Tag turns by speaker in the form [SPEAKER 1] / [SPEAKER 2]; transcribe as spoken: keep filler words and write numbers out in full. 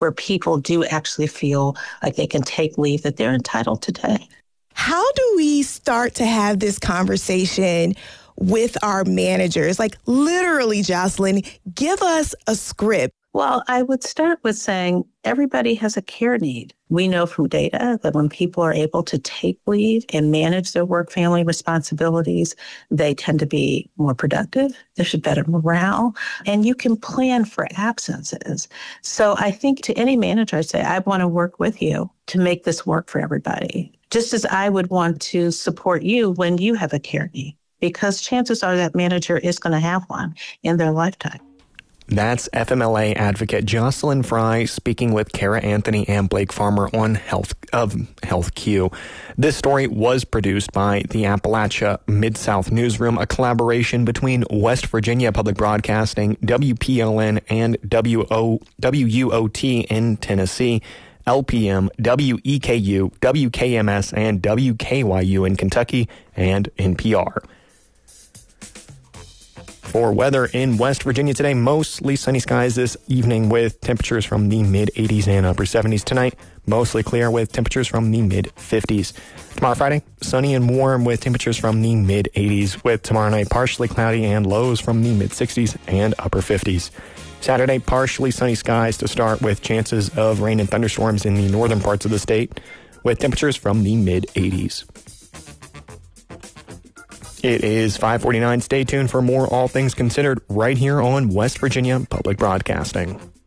[SPEAKER 1] where people do actually feel like they can take leave that they're entitled to take.
[SPEAKER 2] How do we start to have this conversation with our managers? Like literally, Jocelyn, give us a script.
[SPEAKER 1] Well, I would start with saying everybody has a care need. We know from data that when people are able to take leave and manage their work-family responsibilities, they tend to be more productive. There's better morale, and you can plan for absences. So I think to any manager, I say, I want to work with you to make this work for everybody, just as I would want to support you when you have a care need, because chances are that manager is going to have one in their lifetime.
[SPEAKER 3] That's F M L A advocate Jocelyn Fry speaking with Kara Anthony and Blake Farmer on Health of Health Q. This story was produced by the Appalachia Mid-South Newsroom, a collaboration between West Virginia Public Broadcasting, W P L N, and W U O T in Tennessee, L P M, W E K U, W K M S, and W K Y U in Kentucky, and N P R. For weather in West Virginia today, mostly sunny skies this evening with temperatures from the mid-eighties and upper seventies. Tonight, mostly clear with temperatures from the mid-fifties. Tomorrow, Friday, sunny and warm with temperatures from the mid-eighties, with tomorrow night partially cloudy and lows from the mid-sixties and upper fifties. Saturday, partially sunny skies to start with chances of rain and thunderstorms in the northern parts of the state, with temperatures from the mid-eighties. It is five forty-nine. Stay tuned for more All Things Considered right here on West Virginia Public Broadcasting.